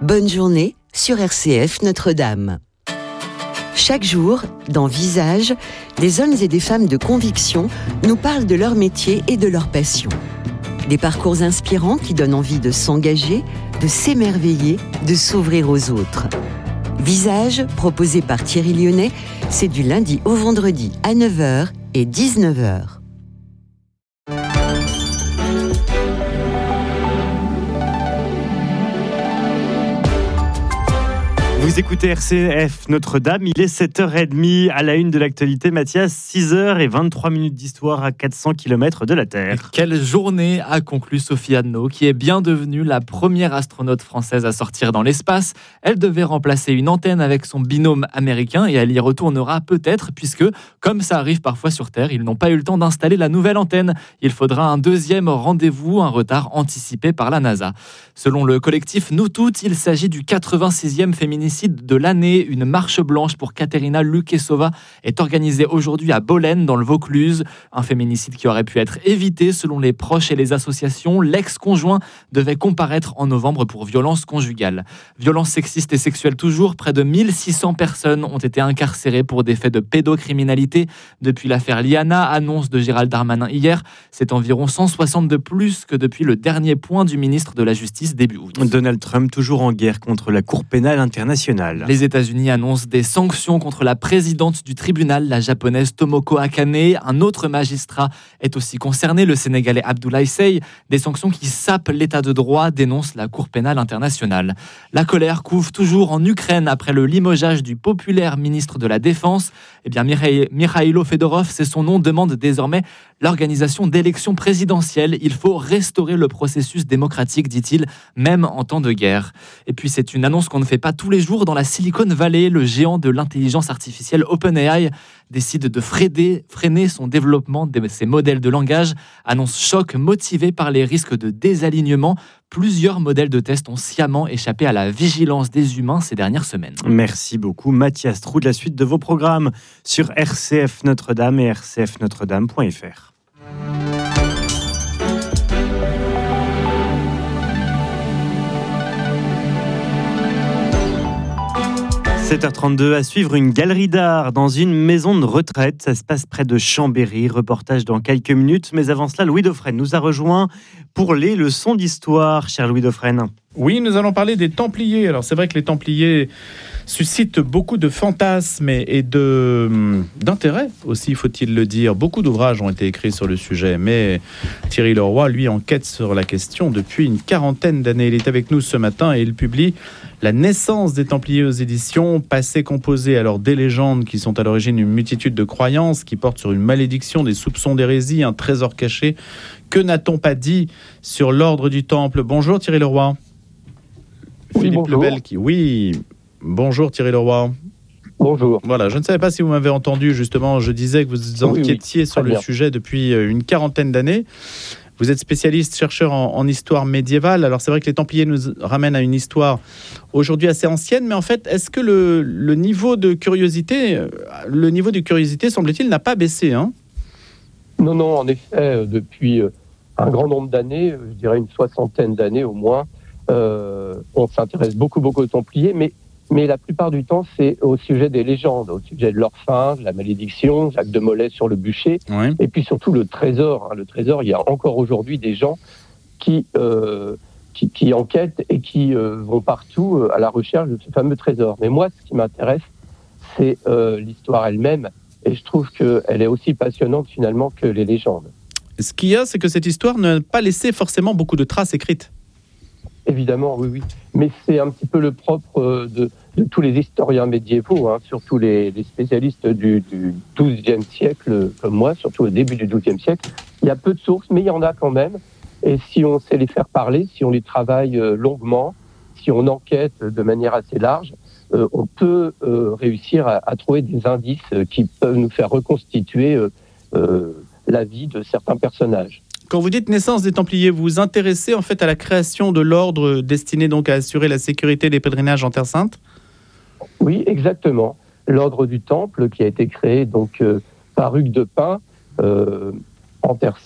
Bonne journée sur RCF Notre-Dame. Chaque jour, dans Visage, des hommes et des femmes de conviction nous parlent de leur métier et de leur passion. Des parcours inspirants qui donnent envie de s'engager, de s'émerveiller, de s'ouvrir aux autres. Visage, proposé par Thierry Lyonnais, c'est du lundi au vendredi à 9h et 19h. Vous écoutez RCF Notre-Dame, il est 7h30 à la une de l'actualité. Mathias, 6h23 d'histoire à 400 km de la Terre. Et quelle journée a conclu Sophie Anneau, qui est bien devenue la première astronaute française à sortir dans l'espace. Elle devait remplacer une antenne avec son binôme américain et elle y retournera peut-être, puisque, comme ça arrive parfois sur Terre, ils n'ont pas eu le temps d'installer la nouvelle antenne. Il faudra un deuxième rendez-vous, un retard anticipé par la NASA. Selon le collectif Nous Toutes, il s'agit du 86e féminicide de l'année. Une marche blanche pour Katerina Lukesova est organisée aujourd'hui à Bolène, dans le Vaucluse. Un féminicide qui aurait pu être évité selon les proches et les associations. L'ex-conjoint devait comparaître en novembre pour violence conjugale. Violence sexiste et sexuelle toujours. Près de 1600 personnes ont été incarcérées pour des faits de pédocriminalité depuis l'affaire Liana, annonce de Gérald Darmanin hier. C'est environ 160 de plus que depuis le dernier point du ministre de la Justice début août. Donald Trump toujours en guerre contre la Cour pénale internationale. Les États-Unis annoncent des sanctions contre la présidente du tribunal, la japonaise Tomoko Akane. Un autre magistrat est aussi concerné, le Sénégalais Abdoulaye Seye. Des sanctions qui sapent l'état de droit, dénonce la Cour pénale internationale. La colère couve toujours en Ukraine après le limogeage du populaire ministre de la Défense. Mikhailo Fedorov, c'est son nom, demande désormais l'organisation d'élections présidentielles. Il faut restaurer le processus démocratique, dit-il, même en temps de guerre. Et puis c'est une annonce qu'on ne fait pas tous les jours. Dans la Silicon Valley, le géant de l'intelligence artificielle OpenAI décide de freiner son développement de ses modèles de langage. Annonce choc motivé par les risques de désalignement. Plusieurs modèles de test ont sciemment échappé à la vigilance des humains ces dernières semaines. Merci beaucoup Mathias Trou de la suite de vos programmes sur RCF Notre-Dame et rcfnotredame.fr. 7h32, à suivre une galerie d'art dans une maison de retraite. Ça se passe près de Chambéry. Reportage dans quelques minutes. Mais avant cela, Louis Dauphren nous a rejoint pour les leçons d'histoire. Cher Louis Dauphren. Oui, nous allons parler des Templiers. Alors c'est vrai que les Templiers suscitent beaucoup de fantasmes et d'intérêt aussi, faut-il le dire. Beaucoup d'ouvrages ont été écrits sur le sujet, mais Thierry Leroy, lui, enquête sur la question depuis une quarantaine d'années. Il est avec nous ce matin et il publie La naissance des Templiers aux éditions, passé composé alors des légendes qui sont à l'origine d'une multitude de croyances qui portent sur une malédiction, des soupçons d'hérésie, un trésor caché. Que n'a-t-on pas dit sur l'ordre du Temple ? Bonjour Thierry Leroy. Oui, Philippe bonjour. Lebel qui... Oui, bonjour Thierry Leroy. Bonjour. Voilà, je ne savais pas si vous m'avez entendu, justement, je disais que vous enquêtiez sur le sujet depuis une quarantaine d'années. Vous êtes spécialiste, chercheur en histoire médiévale. Alors c'est vrai que les Templiers nous ramènent à une histoire aujourd'hui assez ancienne, mais en fait, est-ce que le niveau de curiosité, semble-t-il, n'a pas baissé, hein ? Non, en effet, depuis un grand nombre d'années, je dirais une soixantaine d'années au moins, on s'intéresse beaucoup aux Templiers, mais la plupart du temps, c'est au sujet des légendes, au sujet de leur fin, de la malédiction, Jacques de Molay sur le bûcher, Oui. et puis surtout le trésor. Le trésor, il y a encore aujourd'hui des gens qui enquêtent et qui vont partout à la recherche de ce fameux trésor. Mais moi, ce qui m'intéresse, c'est l'histoire elle-même, et je trouve qu'elle est aussi passionnante finalement que les légendes. Ce qu'il y a, c'est que cette histoire n'a pas laissé forcément beaucoup de traces écrites. Évidemment, oui. Mais c'est un petit peu le propre de tous les historiens médiévaux, hein, surtout les spécialistes du XIIe siècle, comme moi, surtout au début du XIIe siècle. Il y a peu de sources, mais il y en a quand même. Et si on sait les faire parler, si on les travaille longuement, si on enquête de manière assez large, on peut réussir à trouver des indices qui peuvent nous faire reconstituer la vie de certains personnages. Quand vous dites naissance des Templiers, vous vous intéressez en fait à la création de l'ordre destiné donc à assurer la sécurité des pèlerinages en Terre Sainte ? Oui, exactement. L'ordre du Temple qui a été créé donc par Hugues de Pin en Terre